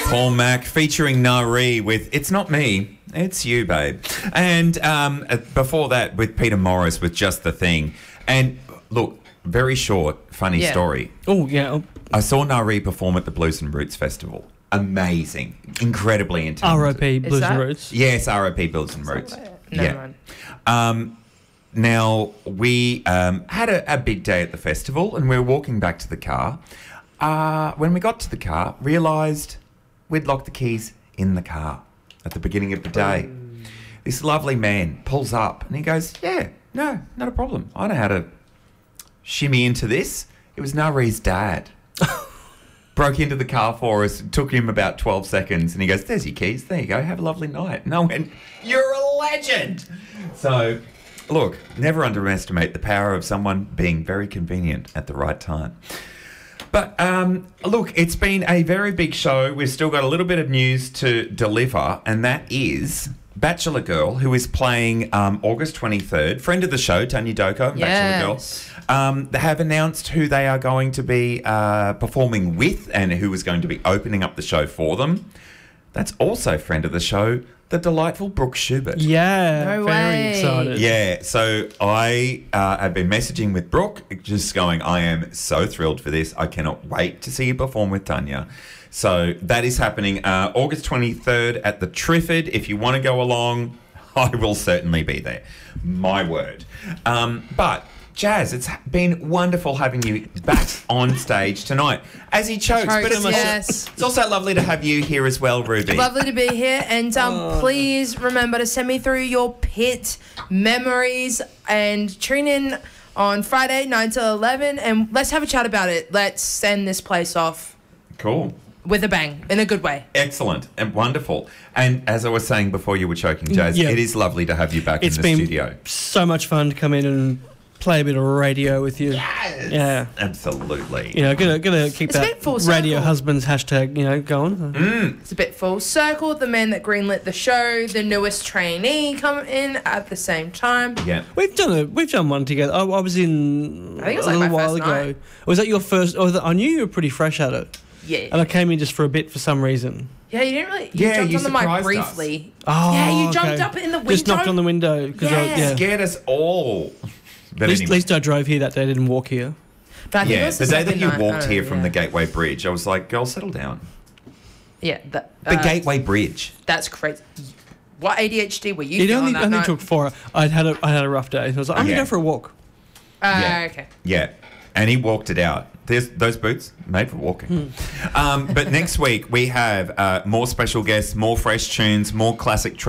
Paul Mac featuring Nari with It's Not Me, It's You, Babe. And before that with Peter Morris with Just the Thing. And look, very short, funny story. Oh, yeah. I saw Nari perform at the Blues and Roots Festival. Amazing. Incredibly intense. R.O.P. Blues and Roots. Yes, R.O.P. Blues and Roots. Never mind. Now, we had a big day at the festival and we were walking back to the car. When we got to the car, realised we'd locked the keys in the car at the beginning of the day. This lovely man pulls up and he goes, yeah, no, not a problem. I know how to shimmy into this. It was Nari's dad. Broke into the car for us. It took him about 12 seconds. And he goes, there's your keys. There you go. Have a lovely night. And I went, you're a legend. So, look, never underestimate the power of someone being very convenient at the right time. But, look, it's been a very big show. We've still got a little bit of news to deliver. And that is Bachelor Girl, who is playing August 23rd. Friend of the show, Tanya Doko, Bachelor Girl. They have announced who they are going to be performing with and who is going to be opening up the show for them. That's also friend of the show, the delightful Brooke Schubert. Yeah, No very way. excited. Yeah, so I have been messaging with Brooke, just going, I am so thrilled for this. I cannot wait to see you perform with Tanya. So that is happening August 23rd at the Triffid. If you want to go along, I will certainly be there. My word. But Jazz, it's been wonderful having you back on stage tonight. As he chokes, but it's also lovely to have you here as well, Ruby. Lovely to be here. And please remember to send me through your pit memories and tune in on Friday, 9 till 11. And let's have a chat about it. Let's send this place off. Cool. With a bang, in a good way. Excellent and wonderful. And as I was saying before you were choking, Jazz, it is lovely to have you back in the studio. It's been so much fun to come in and play a bit of radio with you. Yes! Yeah. Absolutely. You know, gonna keep It's a that bit full radio circle. husbands hashtag, going. It's a bit full circle. The man that greenlit the show, the newest trainee come in at the same time. Yeah. We've done one together. I was in I think it was a like little my while first ago. night. Was that your first? I knew you were pretty fresh at it. Yeah. And I came in just for a bit for some reason. Yeah, you didn't really. You Yeah, jumped you on the mic surprised briefly. Oh, Yeah, you jumped okay. up in the window. Just knocked on the window because Yeah. Scared us all. But At least I drove here that day. I didn't walk here. But I think it yeah, was the day that second you night. walked Oh, here from yeah. the Gateway Bridge, I was like, girl, settle down. Yeah, The Gateway Bridge. That's crazy. What ADHD were you It feeling only that night? took 4 hours. I had a rough day. I was like, I'm Yeah. gonna go for a walk. Yeah. Okay. Yeah. And he walked it out. There's those boots made for walking. But next week we have more special guests, more fresh tunes, more classic